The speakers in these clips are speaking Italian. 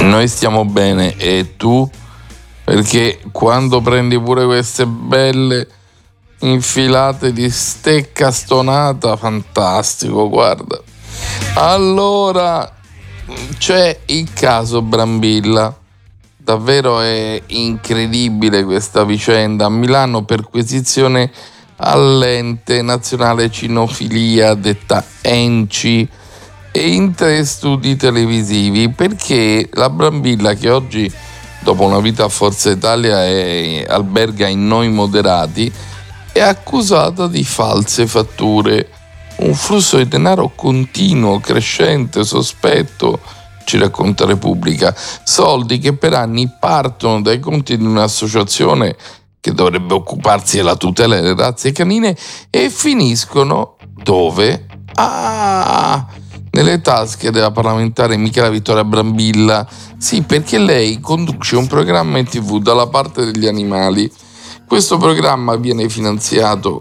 Noi stiamo bene, e tu? Perché quando prendi pure queste belle infilate di stecca stonata, fantastico, guarda. Allora, c'è il caso Brambilla. Davvero è incredibile questa vicenda. A Milano perquisizione all'ente nazionale cinofilia, detta ENCI, e in 3 studi televisivi, perché la Brambilla, che oggi dopo una vita a Forza Italia alberga in Noi Moderati, è accusata di false fatture, un flusso di denaro continuo, crescente, sospetto, ci racconta Repubblica, soldi che per anni partono dai conti di un'associazione che dovrebbe occuparsi della tutela delle razze canine e finiscono dove? Nelle tasche della parlamentare Michela Vittoria Brambilla. Sì, perché lei conduce un programma in TV dalla parte degli animali. Questo programma viene finanziato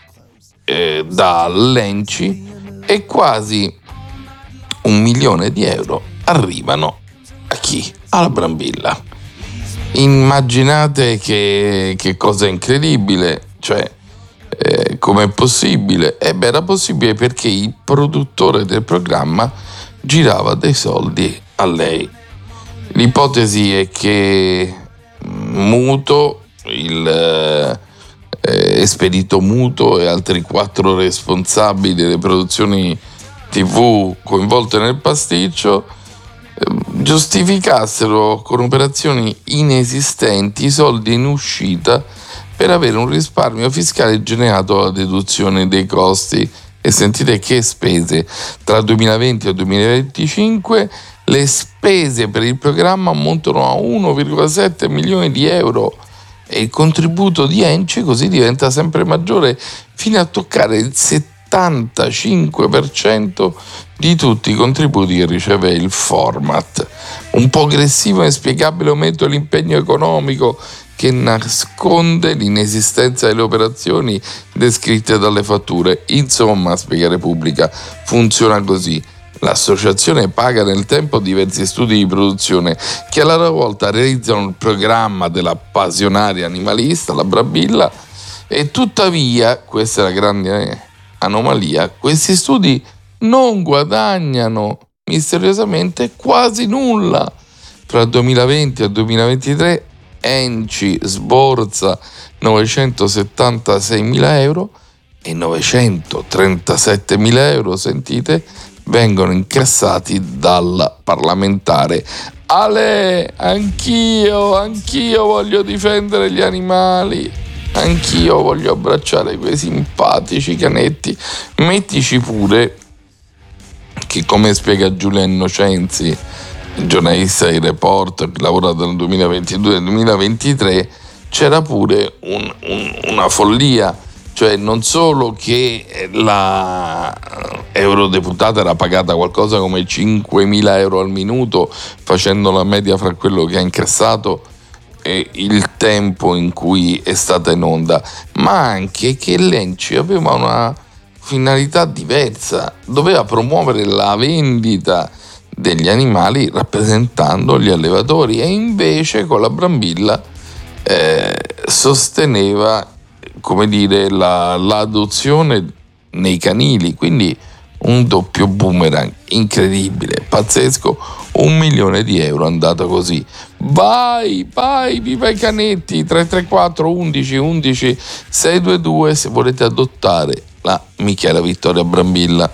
dall'ENCI e quasi 1 milione di euro arrivano a chi? Alla Brambilla. Immaginate che cosa incredibile, cioè com'è possibile? Era possibile perché il produttore del programma girava dei soldi a lei. L'ipotesi è che Muto, Espedito Muto e altri 4 responsabili delle produzioni TV coinvolte nel pasticcio giustificassero con operazioni inesistenti i soldi in uscita per avere un risparmio fiscale generato dalla deduzione dei costi. E sentite che spese: tra 2020 e 2025 le spese per il programma ammontano a 1,7 milioni di euro e il contributo di ENCI così diventa sempre maggiore, fino a toccare il 75% di tutti i contributi che riceve il format. Un po' aggressivo e inspiegabile aumento dell'impegno economico che nasconde l'inesistenza delle operazioni descritte dalle fatture. Insomma, spiega Repubblica, funziona così. L'associazione paga nel tempo diversi studi di produzione che a loro volta realizzano il programma della passionaria animalista, la Brambilla, e tuttavia, questa è la grande anomalia, questi studi non guadagnano misteriosamente quasi nulla. Tra 2020 e 2023 ENCI sborsa 976.000 euro e 937.000 euro, sentite, vengono incassati dalla parlamentare. Anch'io voglio difendere gli animali, anch'io voglio abbracciare quei simpatici canetti. Mettici pure che, come spiega Giulia Innocenzi, giornalista di Report che lavora dal 2022 al 2023, c'era pure una follia, cioè non solo che la eurodeputata era pagata qualcosa come 5.000 euro al minuto, facendo la media fra quello che ha incassato e il tempo in cui è stata in onda, ma anche che l'ENCI aveva una finalità diversa, doveva promuovere la vendita degli animali rappresentando gli allevatori, e invece con la Brambilla sosteneva, come dire, l'adozione nei canili, quindi un doppio boomerang incredibile, pazzesco. 1 milione di euro andato così. Vai, viva i canetti. 334 11 11 622 se volete adottare la Michela Vittoria Brambilla.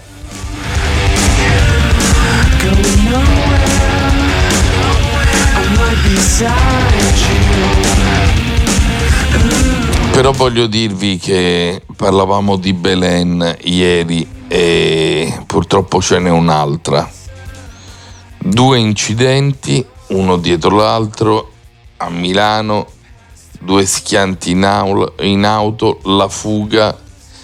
Però voglio dirvi che parlavamo di Belen ieri e purtroppo ce n'è un'altra. 2 incidenti, uno dietro l'altro, a Milano, 2 schianti in auto, la fuga,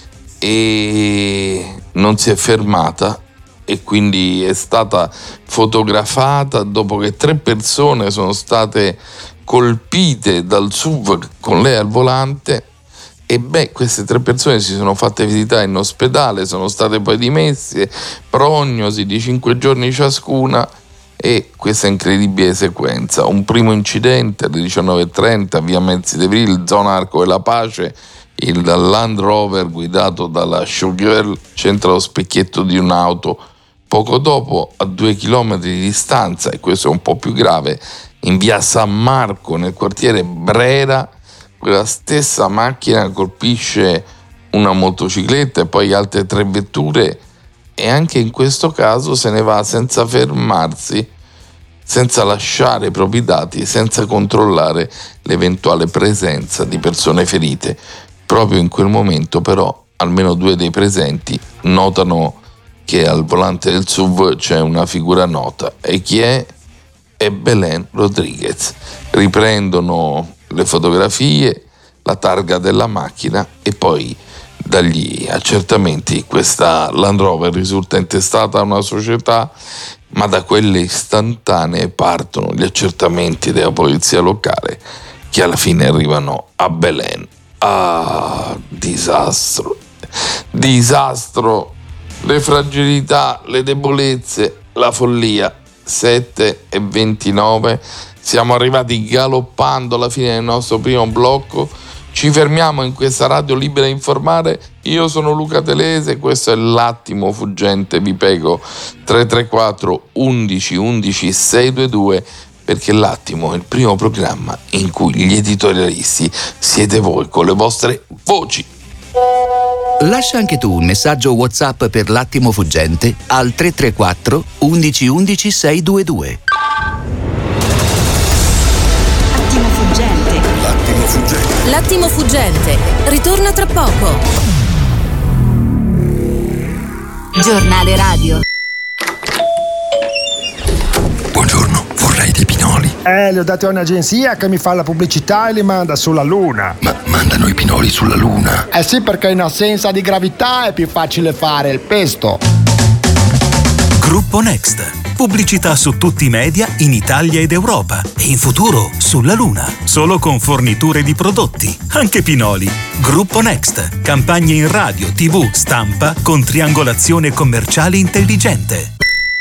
e non si è fermata e quindi è stata fotografata dopo che 3 persone sono state colpite dal SUV con lei al volante. E queste 3 persone si sono fatte visitare in ospedale, sono state poi dimesse, prognosi di 5 giorni ciascuna, e questa incredibile sequenza. Un primo incidente alle 19:30, via Mezzi de Ville, zona Arco della Pace. Il Land Rover guidato dalla showgirl centra lo specchietto di un'auto. Poco dopo, a 2 chilometri di distanza, e questo è un po' più grave, in via San Marco, nel quartiere Brera, quella stessa macchina colpisce una motocicletta e poi altre 3 vetture, e anche in questo caso se ne va senza fermarsi, senza lasciare i propri dati, senza controllare l'eventuale presenza di persone ferite. Proprio in quel momento però almeno 2 dei presenti notano che al volante del SUV c'è una figura nota. E chi è? È Belén Rodríguez. Riprendono le fotografie, la targa della macchina, e poi dagli accertamenti questa Land Rover risulta intestata a una società, ma da quelle istantanee partono gli accertamenti della polizia locale, che alla fine arrivano a Belén. Ah, disastro, le fragilità, le debolezze, la follia. 7:29, siamo arrivati galoppando alla fine del nostro primo blocco. Ci fermiamo in questa radio libera a informare. Io sono Luca Telese, questo è L'Attimo Fuggente. Vi prego 334 11 11 622, perché L'Attimo è il primo programma in cui gli editorialisti siete voi con le vostre voci. Lascia anche tu un messaggio WhatsApp per L'Attimo Fuggente al 334 11 11 622. L'attimo fuggente. L'attimo fuggente. L'attimo fuggente ritorna tra poco. Giornale radio. Buongiorno, vorrei dei pinoli. Li ho dati a un'agenzia che mi fa la pubblicità e li manda sulla Luna. Ma mandano i pinoli sulla Luna? Eh sì, perché in assenza di gravità è più facile fare il pesto. Gruppo Next. Pubblicità su tutti i media in Italia ed Europa e in futuro sulla Luna. Solo con forniture di prodotti, anche pinoli. Gruppo Next. Campagne in radio, TV, stampa con triangolazione commerciale intelligente.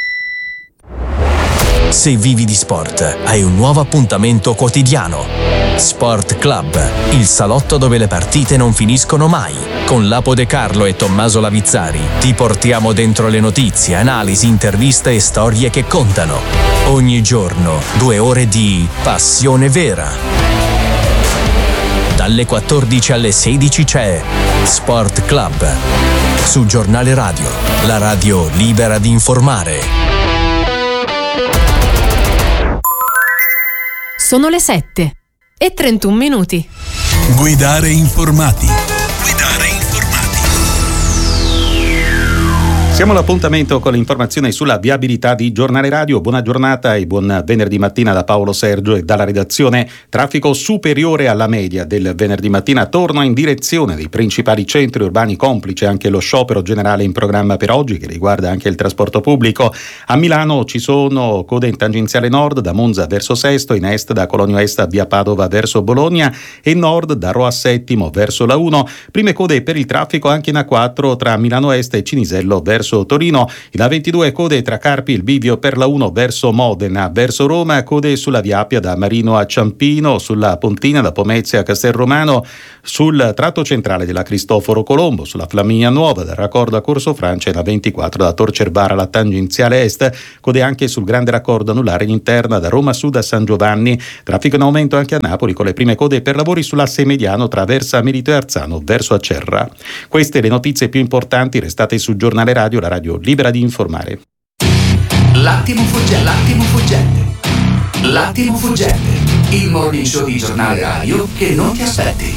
Se vivi di sport, hai un nuovo appuntamento quotidiano. Sport Club, il salotto dove le partite non finiscono mai. Con Lapo De Carlo e Tommaso Lavizzari ti portiamo dentro le notizie, analisi, interviste e storie che contano. Ogni giorno 2 ore di passione vera. Dalle 14 alle 16 c'è Sport Club su Giornale Radio, la radio libera di informare. Sono le 7:31. Guidare informati. Siamo all'appuntamento con l'informazione sulla viabilità di Giornale Radio. Buona giornata e buon venerdì mattina da Paolo Sergio e dalla redazione. Traffico superiore alla media del venerdì mattina torna in direzione dei principali centri urbani, complice anche lo sciopero generale in programma per oggi che riguarda anche il trasporto pubblico. A Milano ci sono code in tangenziale nord da Monza verso Sesto, in est da Colonio Est a via Padova verso Bologna e nord da Rho a Settimo verso la 1. Prime code per il traffico anche in A4 tra Milano Est e Cinisello verso Torino. In A22 code tra Carpi, il bivio per la 1 verso Modena verso Roma, code sulla via Appia da Marino a Ciampino, sulla Pontina da Pomezia a Castelromano, sul tratto centrale della Cristoforo Colombo, sulla Flaminia Nuova da Raccordo a Corso Francia e la 24 da Tor Cerbara alla tangenziale est, code anche sul grande raccordo anulare in interna da Roma Sud a San Giovanni. Traffico in aumento anche a Napoli con le prime code per lavori sull'asse mediano tra Versa Merito e Arzano verso Acerra. Queste le notizie più importanti, restate su Giornale Radio, la radio libera di informare. L'attimo fuggente, il morning show di Giornale Radio che non ti aspetti.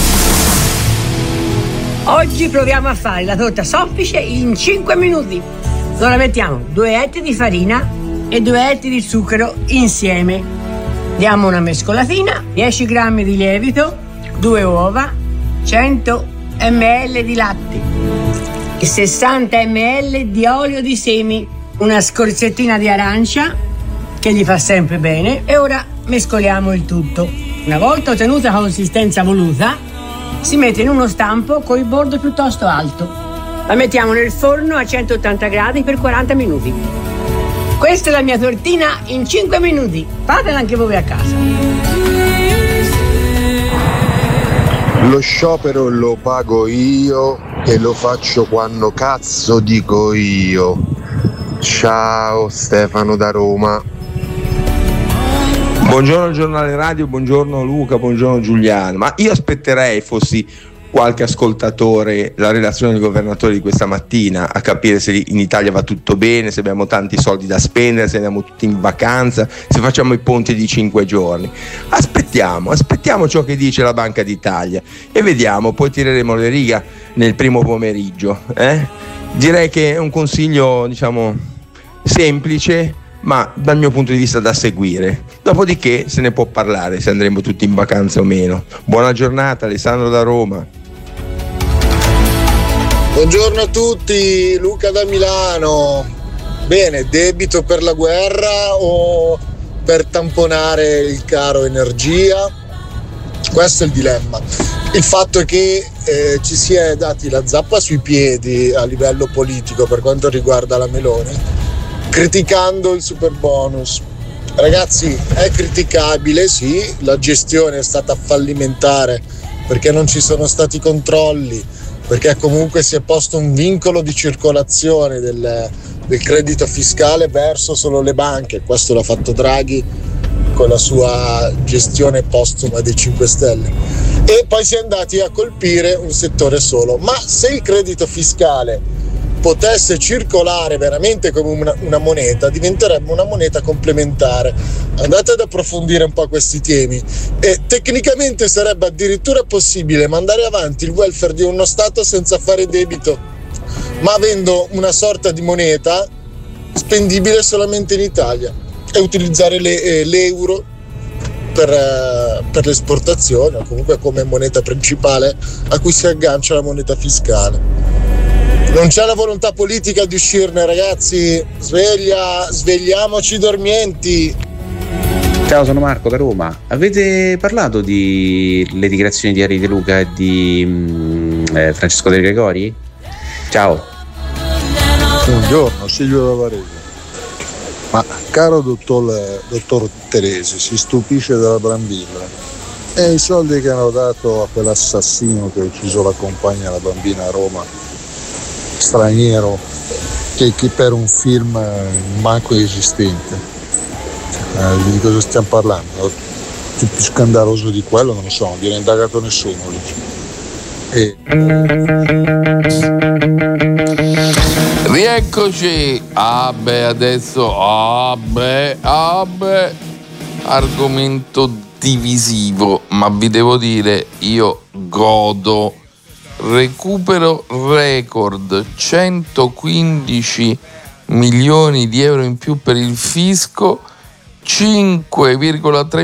Oggi proviamo a fare la torta soffice in 5 minuti. Allora mettiamo 2 etti di farina e 2 etti di zucchero insieme. Diamo una mescolatina, 10 grammi di lievito, 2 uova, 100 ml di latte, 60 ml di olio di semi, una scorzettina di arancia che gli fa sempre bene, e ora mescoliamo il tutto. Una volta ottenuta la consistenza voluta, si mette in uno stampo con il bordo piuttosto alto. La mettiamo nel forno a 180 gradi per 40 minuti. Questa è la mia tortina in 5 minuti. Fatela anche voi a casa. Lo sciopero lo pago io e lo faccio quando cazzo dico io. Ciao Stefano da Roma. Buongiorno Giornale Radio, buongiorno Luca, buongiorno Giuliano. Ma io aspetterei, fossi qualche ascoltatore, la relazione del governatore di questa mattina a capire se in Italia va tutto bene, se abbiamo tanti soldi da spendere, se andiamo tutti in vacanza, se facciamo i ponti di 5 giorni. Aspettiamo ciò che dice la Banca d'Italia e vediamo, poi tireremo le righe nel primo pomeriggio. Direi che è un consiglio, diciamo, semplice, ma dal mio punto di vista da seguire. Dopodiché se ne può parlare se andremo tutti in vacanza o meno. Buona giornata, Alessandro da Roma. Buongiorno a tutti, Luca da Milano. Bene, debito per la guerra o per tamponare il caro energia? Questo è il dilemma. Il fatto è che ci si è dati la zappa sui piedi a livello politico per quanto riguarda la Meloni, criticando il super bonus. Ragazzi, è criticabile, sì, la gestione è stata fallimentare perché non ci sono stati controlli, perché comunque si è posto un vincolo di circolazione del credito fiscale verso solo le banche. Questo l'ha fatto Draghi con la sua gestione postuma dei 5 Stelle, e poi si è andati a colpire un settore solo. Ma se il credito fiscale potesse circolare veramente come una moneta, diventerebbe una moneta complementare. Andate ad approfondire un po' questi temi e tecnicamente sarebbe addirittura possibile mandare avanti il welfare di uno Stato senza fare debito, ma avendo una sorta di moneta spendibile solamente in Italia e utilizzare l'euro per l'esportazione o comunque come moneta principale a cui si aggancia la moneta fiscale. Non c'è la volontà politica di uscirne, ragazzi. Svegliamoci dormienti. Ciao, sono Marco da Roma. Avete parlato delle dichiarazioni di Ari De Luca e di Francesco De Gregori? Ciao. Buongiorno, Silvio da Varese. Ma caro dottor Teresi, si stupisce della Brambilla e i soldi che hanno dato a quell'assassino che ha ucciso la compagna e la bambina a Roma, straniero, che per un film manco esistente. Di cosa stiamo parlando? Più scandaloso di quello non lo so, non viene indagato nessuno lì. Rieccoci. Adesso argomento divisivo, ma vi devo dire, io godo. Recupero record, 115 milioni di euro in più per il fisco, 5,3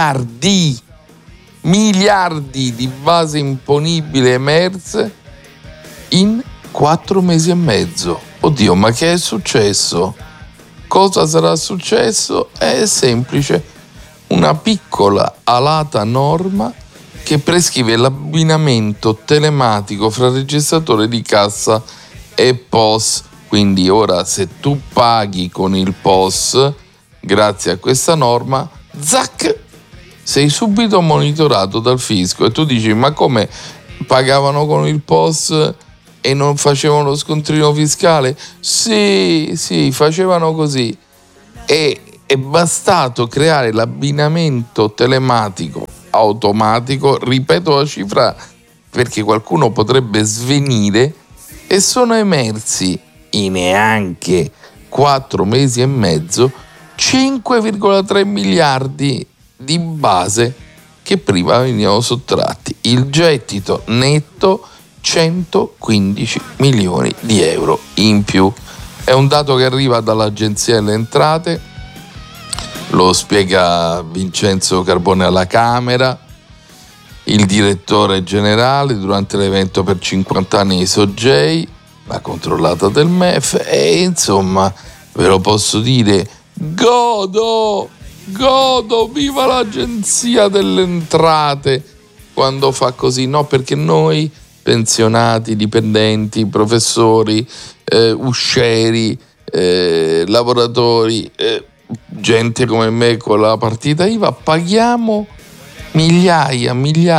miliardi di base imponibile emerse in 4 mesi e mezzo. Oddio, ma che è successo? Cosa sarà successo? È semplice, una piccola alata norma che prescrive l'abbinamento telematico fra registratore di cassa e POS. Quindi ora se tu paghi con il POS, grazie a questa norma, zac, sei subito monitorato dal fisco. E tu dici, ma come pagavano con il POS e non facevano lo scontrino fiscale? Sì, facevano così. E è bastato creare l'abbinamento telematico automatico, ripeto la cifra perché qualcuno potrebbe svenire, e sono emersi in neanche 4 mesi e mezzo 5,3 miliardi di base che prima venivano sottratti. Il gettito netto 115 milioni di euro in più. È un dato che arriva dall'Agenzia delle Entrate. Lo spiega Vincenzo Carbone alla Camera, il direttore generale, durante l'evento per 50 anni di Sogei, la controllata del MEF, e insomma, ve lo posso dire, godo, viva l'Agenzia delle Entrate quando fa così, no? Perché noi, pensionati, dipendenti, professori, uscieri, lavoratori, gente come me con la partita IVA, paghiamo migliaia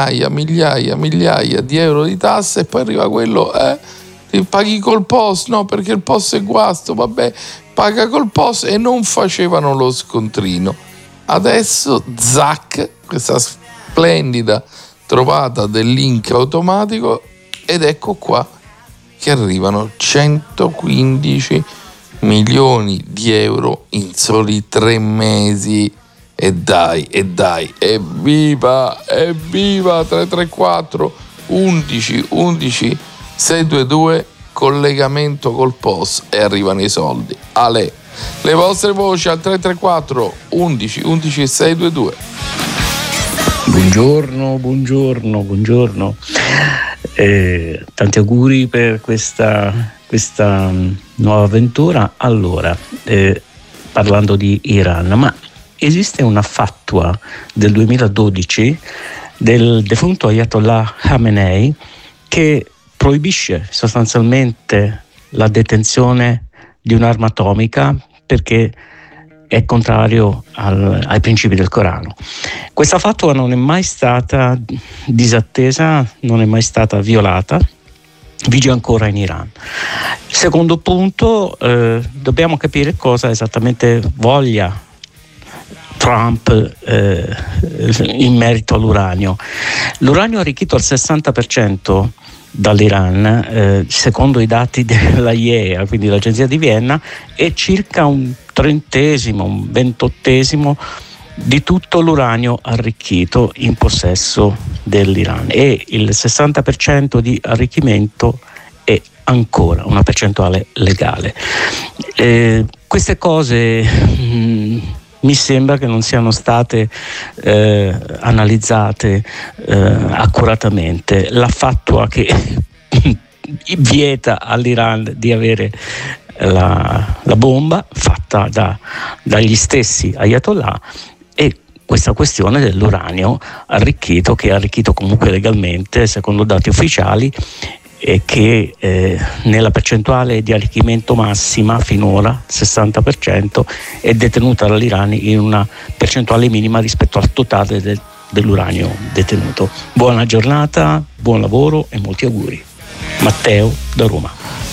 di euro di tasse, e poi arriva quello, paghi col POS, no, perché il POS è guasto, vabbè, paga col POS, e non facevano lo scontrino. Adesso zac, questa splendida trovata del link automatico, ed ecco qua che arrivano 115 milioni di euro in soli 3 mesi. E dai, evviva 334 11 622, collegamento col POS, e arrivano i soldi. Ale, le vostre voci al 334 11 622. Buongiorno. Tanti auguri per questa nuova avventura. Allora, parlando di Iran, ma esiste una fatwa del 2012 del defunto Ayatollah Khamenei che proibisce sostanzialmente la detenzione di un'arma atomica perché è contrario ai principi del Corano. Questa fatwa non è mai stata disattesa, non è mai stata violata, vige ancora in Iran. Secondo punto, dobbiamo capire cosa esattamente voglia Trump in merito all'uranio. L'uranio arricchito al 60% dall'Iran, secondo i dati della IEA, quindi l'agenzia di Vienna, è circa un 30°, un 28° di tutto l'uranio arricchito in possesso dell'Iran, e il 60% di arricchimento è ancora una percentuale legale. Queste cose mi sembra che non siano state analizzate accuratamente. La fatwa che vieta all'Iran di avere la bomba fatta dagli stessi Ayatollah, e questa questione dell'uranio arricchito, che è arricchito comunque legalmente secondo dati ufficiali, e che nella percentuale di arricchimento massima finora, 60%, è detenuta dall'Iran in una percentuale minima rispetto al totale dell'uranio detenuto. Buona giornata, buon lavoro e molti auguri. Matteo da Roma.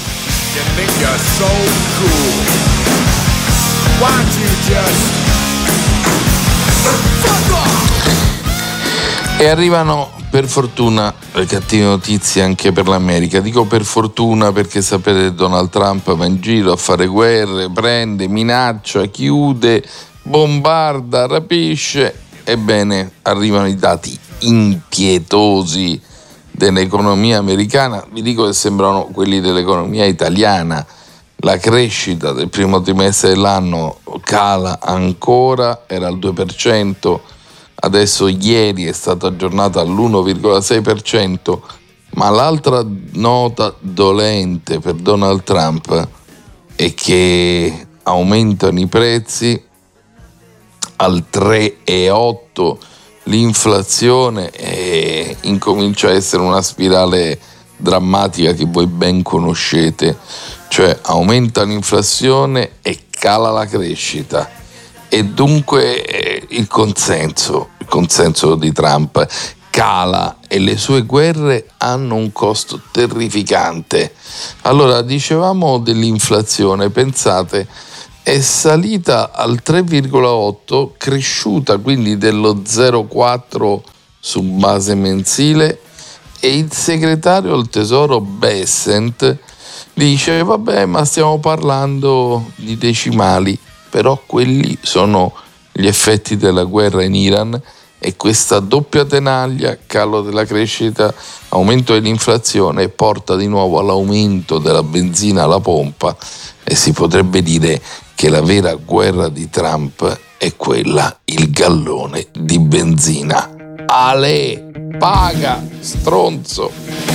E arrivano per fortuna le cattive notizie anche per l'America. Dico per fortuna perché sapete che Donald Trump va in giro a fare guerre, prende, minaccia, chiude, bombarda, rapisce. Ebbene, arrivano i dati impietosi dell'economia americana. Vi dico che sembrano quelli dell'economia italiana. La crescita del primo trimestre dell'anno cala ancora, era al 2%, adesso ieri è stata aggiornata all'1,6%, ma l'altra nota dolente per Donald Trump è che aumentano i prezzi al 3,8%, l'inflazione incomincia a essere una spirale drammatica che voi ben conoscete, cioè aumenta l'inflazione e cala la crescita, e dunque il consenso di Trump cala e le sue guerre hanno un costo terrificante. Allora, dicevamo dell'inflazione, pensate, è salita al 3,8, cresciuta quindi dello 0,4 su base mensile, e il segretario al Tesoro Bessent dice vabbè, ma stiamo parlando di decimali, però quelli sono gli effetti della guerra in Iran, e questa doppia tenaglia, calo della crescita, aumento dell'inflazione, porta di nuovo all'aumento della benzina alla pompa, e si potrebbe dire che la vera guerra di Trump è quella, il gallone di benzina. Ale, paga, stronzo.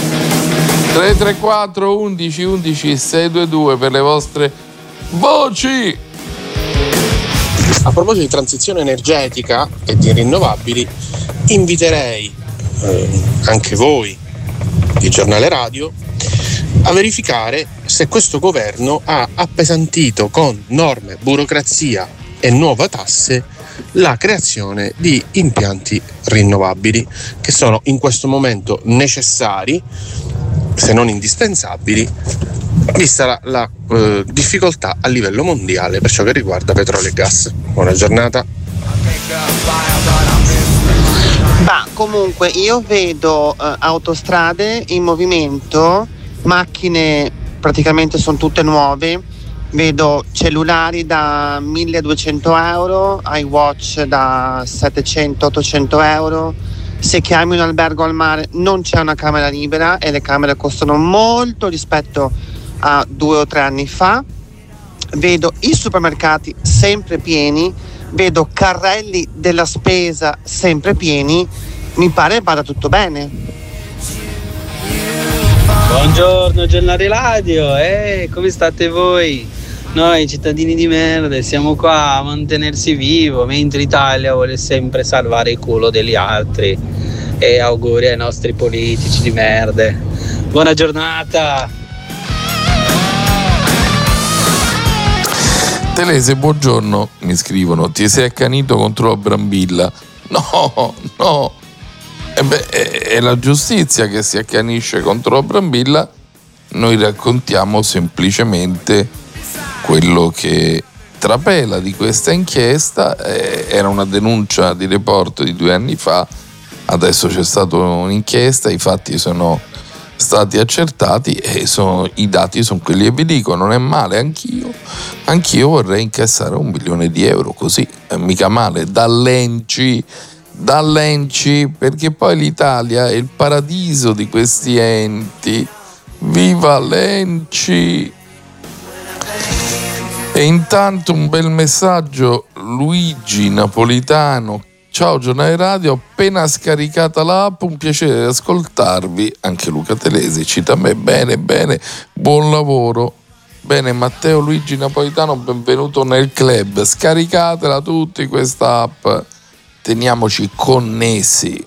334 11 11 622 per le vostre voci. A proposito di transizione energetica e di rinnovabili, inviterei anche voi di Giornale Radio a verificare se questo governo ha appesantito con norme, burocrazia e nuove tasse la creazione di impianti rinnovabili che sono in questo momento necessari, se non indispensabili, vista la difficoltà a livello mondiale per ciò che riguarda petrolio e gas. Buona giornata. Ma comunque io vedo autostrade in movimento, macchine praticamente sono tutte nuove, vedo cellulari da 1.200 euro, iWatch da 700-800 euro. Se chiami un albergo al mare non c'è una camera libera e le camere costano molto rispetto a 2 o 3 anni fa. Vedo i supermercati sempre pieni, vedo carrelli della spesa sempre pieni, mi pare vada tutto bene. Buongiorno Giornale Radio, come state voi? Noi cittadini di merda siamo qua a mantenersi vivo, mentre l'Italia vuole sempre salvare il culo degli altri. E auguri ai nostri politici di merda. Buona giornata. Telese, buongiorno, mi scrivono, ti sei accanito contro la Brambilla? No, è la giustizia che si accanisce contro la Brambilla. Noi raccontiamo semplicemente quello che trapela di questa inchiesta. Era una denuncia di Report di 2 anni fa, adesso c'è stata un'inchiesta, i fatti sono stati accertati e i dati sono quelli che vi dico. Non è male, anch'io vorrei incassare 1 milione di euro, così mica male, dall'Enci, perché poi l'Italia è il paradiso di questi enti. Viva l'Enci! E intanto un bel messaggio, Luigi Napolitano. Ciao Giornale Radio, appena scaricata l'app, un piacere ascoltarvi. Anche Luca Telesi cita me, bene, buon lavoro. Bene, Matteo Luigi Napolitano, benvenuto nel club. Scaricatela tutti questa app, teniamoci connessi.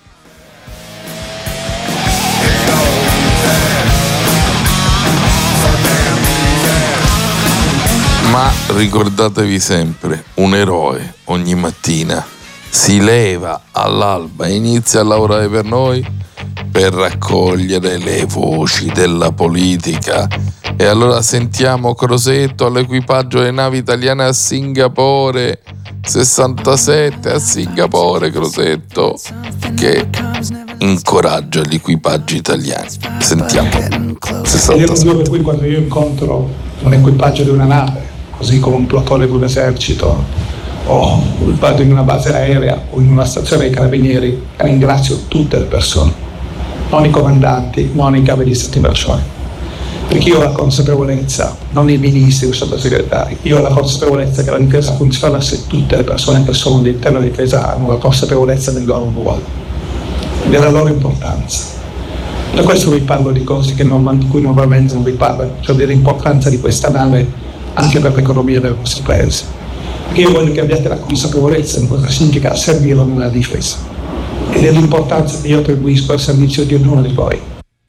Ma ricordatevi sempre, un eroe ogni mattina si leva all'alba e inizia a lavorare per noi per raccogliere le voci della politica. E allora sentiamo Crosetto all'equipaggio delle navi italiane a Singapore, 67 a Singapore, Crosetto, che incoraggia gli equipaggi italiani. Sentiamo. Ed è un motivo per cui quando io incontro un equipaggio di una nave, così come un plotone di un esercito, o vado in una base aerea o in una stazione dei carabinieri, ringrazio tutte le persone, non i comandanti, non i capi di stati maggiori, perché io ho la consapevolezza, non i ministri o i sottosegretari, io ho la consapevolezza che la difesa funziona se tutte le persone che sono all'interno della difesa hanno la consapevolezza del loro ruolo e della loro importanza. Da questo vi parlo di cose di cui normalmente non vi parlo, cioè dell'importanza di questa nave anche per l'economia del nostro paese. Perché io voglio che abbiate la consapevolezza di cosa significa servire nella difesa e dell'importanza che io attribuisco al servizio di ognuno di voi.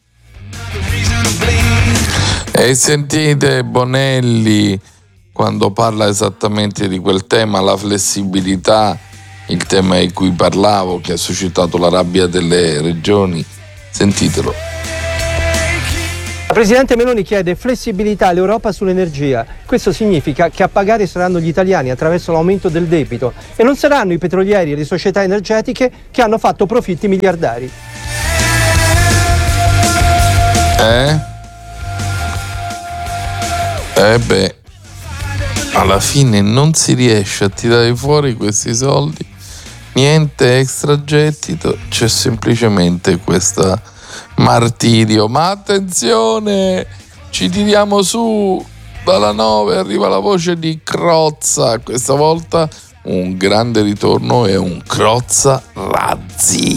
E sentite Bonelli quando parla esattamente di quel tema, la flessibilità, il tema di cui parlavo, che ha suscitato la rabbia delle regioni. Sentitelo. La Presidente Meloni chiede flessibilità all'Europa sull'energia. Questo significa che a pagare saranno gli italiani attraverso l'aumento del debito e non saranno i petrolieri e le società energetiche che hanno fatto profitti miliardari. Alla fine non si riesce a tirare fuori questi soldi, niente extragettito, c'è semplicemente questa martirio. Ma attenzione, ci tiriamo su, dalla 9 arriva la voce di Crozza, questa volta un grande ritorno e un Crozza Razzi.